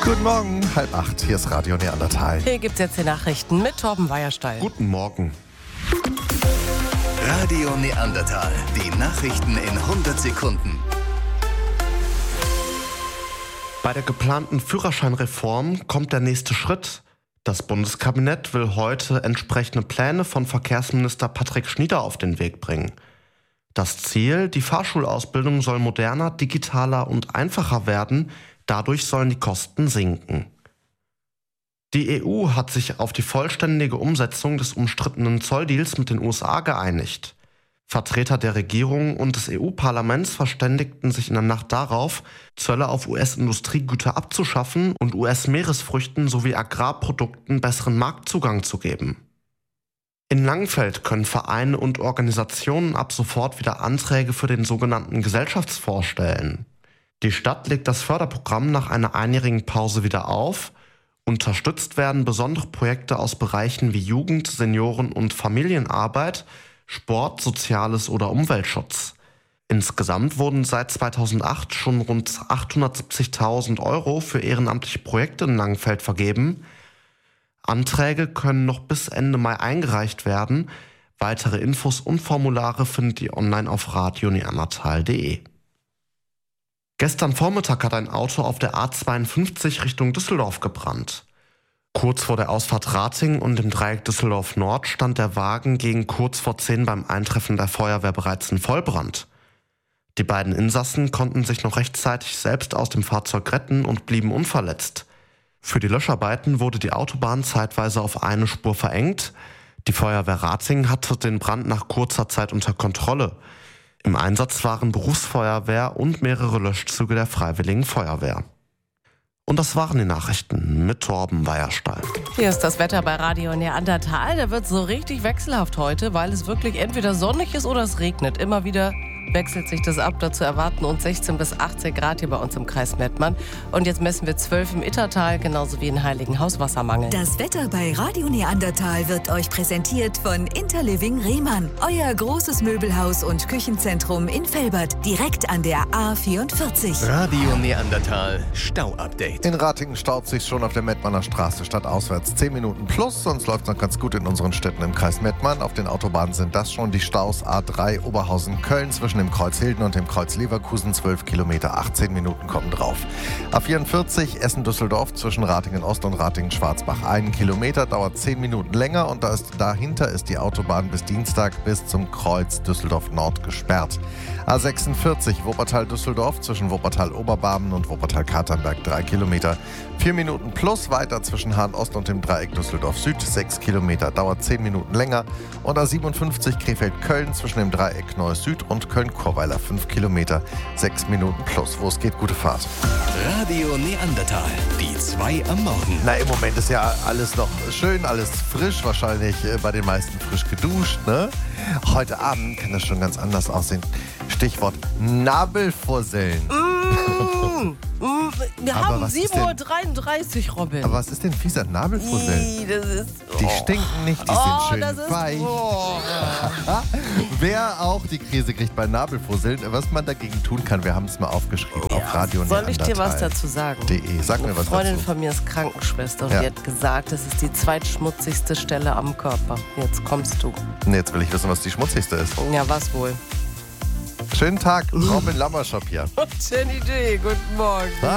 Guten Morgen, 7:30, hier ist Radio Neandertal. Hier gibt's jetzt die Nachrichten mit Torben Weierstein. Guten Morgen. Radio Neandertal, die Nachrichten in 100 Sekunden. Bei der geplanten Führerscheinreform kommt der nächste Schritt. Das Bundeskabinett will heute entsprechende Pläne von Verkehrsminister Patrick Schnieder auf den Weg bringen. Das Ziel: Die Fahrschulausbildung soll moderner, digitaler und einfacher werden. Dadurch sollen die Kosten sinken. Die EU hat sich auf die vollständige Umsetzung des umstrittenen Zolldeals mit den USA geeinigt. Vertreter der Regierung und des EU-Parlaments verständigten sich in der Nacht darauf, Zölle auf US-Industriegüter abzuschaffen und US-Meeresfrüchten sowie Agrarprodukten besseren Marktzugang zu geben. In Langenfeld können Vereine und Organisationen ab sofort wieder Anträge für den sogenannten Gesellschaftsfonds stellen. Die Stadt legt das Förderprogramm nach einer einjährigen Pause wieder auf. Unterstützt werden besondere Projekte aus Bereichen wie Jugend-, Senioren- und Familienarbeit, Sport, Soziales oder Umweltschutz. Insgesamt wurden seit 2008 schon rund 870.000 € für ehrenamtliche Projekte in Langenfeld vergeben. Anträge können noch bis Ende Mai eingereicht werden. Weitere Infos und Formulare findet ihr online auf radioneandertal.de. Gestern Vormittag hat ein Auto auf der A52 Richtung Düsseldorf gebrannt. Kurz vor der Ausfahrt Ratingen und dem Dreieck Düsseldorf Nord stand der Wagen gegen kurz vor 10 beim Eintreffen der Feuerwehr bereits in Vollbrand. Die beiden Insassen konnten sich noch rechtzeitig selbst aus dem Fahrzeug retten und blieben unverletzt. Für die Löscharbeiten wurde die Autobahn zeitweise auf eine Spur verengt. Die Feuerwehr Ratingen hatte den Brand nach kurzer Zeit unter Kontrolle. Im Einsatz waren Berufsfeuerwehr und mehrere Löschzüge der Freiwilligen Feuerwehr. Und das waren die Nachrichten mit Torben Weierstein. Hier ist das Wetter bei Radio Neandertal. Da wird so richtig wechselhaft heute, weil es wirklich entweder sonnig ist oder es regnet. Immer wieder wechselt sich das ab. Dazu erwarten uns 16 bis 18 Grad hier bei uns im Kreis Mettmann. Und jetzt messen wir 12 im Ittertal, genauso wie in Heiligenhaus Wassermangel. Das Wetter bei Radio Neandertal wird euch präsentiert von Interliving Rehmann. Euer großes Möbelhaus und Küchenzentrum in Velbert, direkt an der A44. Radio Neandertal, Stau-Update. In Ratingen staut sich schon auf der Mettmanner Straße stadtauswärts 10 Minuten plus, sonst läuft es noch ganz gut in unseren Städten im Kreis Mettmann. Auf den Autobahnen sind das schon die Staus A3 Oberhausen-Köln zwischen dem Kreuz Hilden und dem Kreuz Leverkusen, 12 Kilometer, 18 Minuten kommen drauf. A44 Essen-Düsseldorf zwischen Ratingen-Ost und Ratingen-Schwarzbach, 1 Kilometer, dauert 10 Minuten länger und dahinter ist die Autobahn bis Dienstag bis zum Kreuz Düsseldorf-Nord gesperrt. A46 Wuppertal-Düsseldorf zwischen Wuppertal-Oberbarmen und Wuppertal-Katernberg, 3 Kilometer, 4 Minuten plus, weiter zwischen Hahn-Ost und dem Dreieck Düsseldorf-Süd, 6 Kilometer, dauert 10 Minuten länger. Und A57 Krefeld-Köln zwischen dem Dreieck Neuss-Süd und Köln-Chorweiler, 5 Kilometer, 6 Minuten plus. Wo es geht, gute Fahrt. Radio Neandertal, die 2 am Morgen. Na, im Moment ist ja alles noch schön, alles frisch, wahrscheinlich bei den meisten frisch geduscht, ne? Heute Abend kann das schon ganz anders aussehen. Stichwort Nabelfusseln. Wir Aber haben was ist 7:33 Uhr, Robin. Aber was ist denn fieser Nabelfusseln? Das ist, Die stinken nicht, die sind schön das ist, weich. Wer auch die Krise kriegt bei Nabelfusseln, was man dagegen tun kann, wir haben es mal aufgeschrieben auf Radio Soll ich dir was Neandertal.de. dazu sagen? Sag mir Eine was Freundin dazu. von mir ist Krankenschwester und Ja. die hat gesagt, das ist die zweitschmutzigste Stelle am Körper. Jetzt kommst du. Nee, jetzt will ich wissen, was die schmutzigste ist. Ja, was wohl? Schönen Tag, Robin Lammerschop hier. Schöne Idee, guten Morgen.